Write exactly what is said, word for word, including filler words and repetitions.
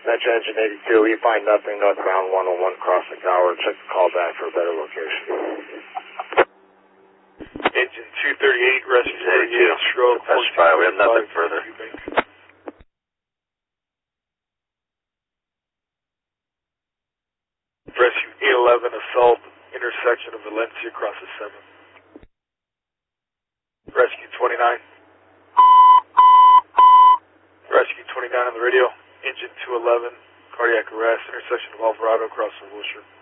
Metro Engine eighty-two, we find nothing northbound one oh one crossing tower. Check the call back for a better location. Engine two thirty-eight, rescue thirty-eight, stroke. That's fine, we have nothing further. Rescue eight eleven, assault, intersection of Valencia, crosses seven. Rescue twenty-nine. Rescue twenty-nine on the radio. Engine two eleven, cardiac arrest, intersection of Alvarado, crossing Wilshire.